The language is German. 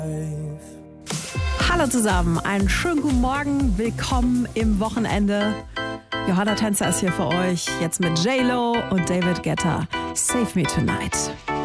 Hallo zusammen, einen schönen guten Morgen, willkommen im Wochenende. Johanna Tänzer ist hier für euch, jetzt mit J-Lo und David Guetta. Save Me Tonight.